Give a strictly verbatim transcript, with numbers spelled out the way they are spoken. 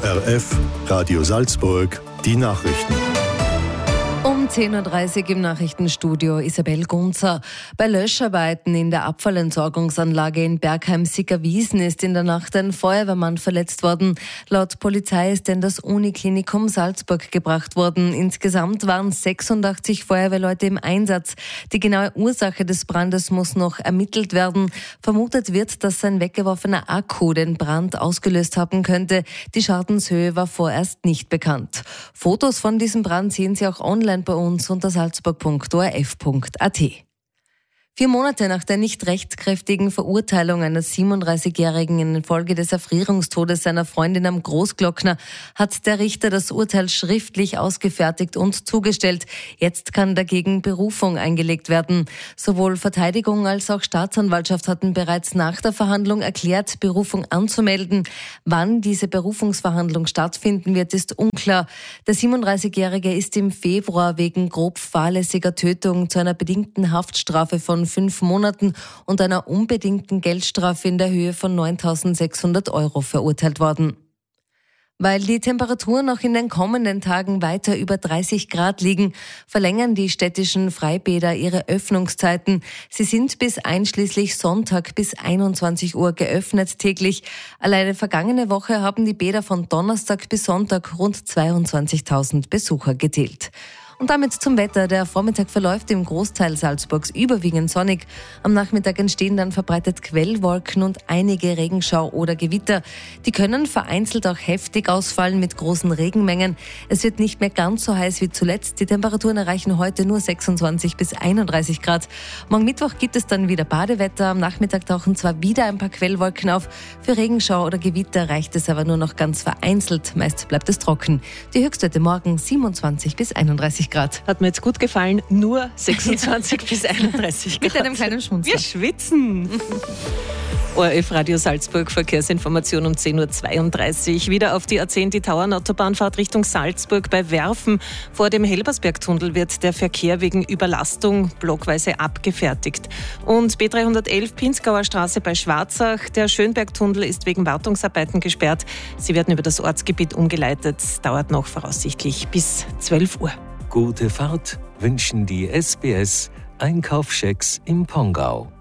R F, Radio Salzburg, die Nachrichten. Um zehn Uhr dreißig im Nachrichtenstudio Isabel Gunzer. Bei Löscharbeiten in der Abfallentsorgungsanlage in Bergheim-Sickerwiesen ist in der Nacht ein Feuerwehrmann verletzt worden. Laut Polizei ist er in das Uniklinikum Salzburg gebracht worden. Insgesamt waren sechsundachtzig Feuerwehrleute im Einsatz. Die genaue Ursache des Brandes muss noch ermittelt werden. Vermutet wird, dass ein weggeworfener Akku den Brand ausgelöst haben könnte. Die Schadenshöhe war vorerst nicht bekannt. Fotos von diesem Brand sehen Sie auch online bei uns unter salzburg punkt o r f punkt a t. Vier Monate nach der nicht rechtskräftigen Verurteilung eines siebenunddreißigjährigen infolge des Erfrierungstodes seiner Freundin am Großglockner hat der Richter das Urteil schriftlich ausgefertigt und zugestellt. Jetzt kann dagegen Berufung eingelegt werden. Sowohl Verteidigung als auch Staatsanwaltschaft hatten bereits nach der Verhandlung erklärt, Berufung anzumelden. Wann diese Berufungsverhandlung stattfinden wird, ist unklar. Der siebenunddreißigjährige ist im Februar wegen grob fahrlässiger Tötung zu einer bedingten Haftstrafe von fünf Monaten und einer unbedingten Geldstrafe in der Höhe von neuntausendsechshundert Euro verurteilt worden. Weil die Temperaturen noch in den kommenden Tagen weiter über dreißig Grad liegen, verlängern die städtischen Freibäder ihre Öffnungszeiten. Sie sind bis einschließlich Sonntag bis einundzwanzig Uhr geöffnet täglich. Alleine vergangene Woche haben die Bäder von Donnerstag bis Sonntag rund zweiundzwanzigtausend Besucher gezählt. Und damit zum Wetter. Der Vormittag verläuft im Großteil Salzburgs überwiegend sonnig. Am Nachmittag entstehen dann verbreitet Quellwolken und einige Regenschau oder Gewitter. Die können vereinzelt auch heftig ausfallen mit großen Regenmengen. Es wird nicht mehr ganz so heiß wie zuletzt. Die Temperaturen erreichen heute nur sechsundzwanzig bis einunddreißig Grad. Morgen Mittwoch gibt es dann wieder Badewetter. Am Nachmittag tauchen zwar wieder ein paar Quellwolken auf. Für Regenschau oder Gewitter reicht es aber nur noch ganz vereinzelt. Meist bleibt es trocken. Die Höchstwerte morgen siebenundzwanzig bis einunddreißig Grad. Hat mir jetzt gut gefallen, nur sechsundzwanzig bis einunddreißig Grad. Mit einem kleinen Schmunzler. Wir schwitzen. O R F Radio Salzburg, Verkehrsinformation um zehn Uhr zweiunddreißig. Wieder auf die A zehn, die Tauernautobahn-Fahrt Richtung Salzburg bei Werfen. Vor dem Helbersbergtunnel wird der Verkehr wegen Überlastung blockweise abgefertigt. Und B dreihundertelf Pinzgauer Straße bei Schwarzach. Der Schönbergtunnel ist wegen Wartungsarbeiten gesperrt. Sie werden über das Ortsgebiet umgeleitet. Dauert noch voraussichtlich bis zwölf Uhr. Gute Fahrt wünschen die S B S Einkaufschecks im Pongau.